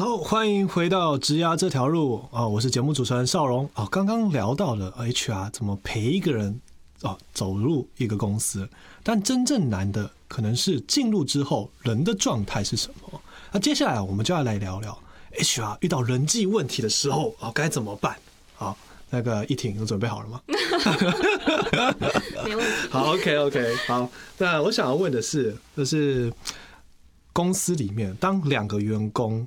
好，欢迎回到职涯这条路啊！我是节目主持人邵荣啊。刚刚聊到了 HR 怎么陪一个人走入一个公司，但真正难的可能是进入之后人的状态是什么。那接下来我们就要来聊聊 HR 遇到人际问题的时候该怎么办。好，那个一婷，有准备好了吗？ 没问题。 好 ，OK， 好。那我想要问的是，就是公司里面当两个员工